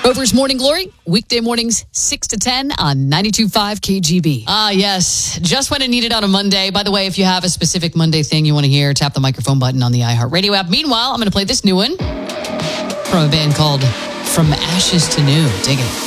Rover's Morning Glory, weekday mornings 6 to 10 on 92.5 KGB. Ah, yes. Just when it needed on a Monday. By the way, if you have a specific Monday thing you want to hear, tap the microphone button on the iHeartRadio app. Meanwhile, I'm going to play this new one from a band called From Ashes to New. Dig it.